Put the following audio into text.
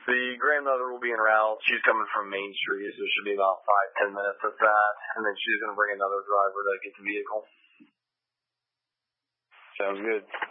The grandmother will be en route. She's coming from Main Street, so it should be about 5-10 minutes of that. And then she's going to bring another driver to get the vehicle. Sounds good.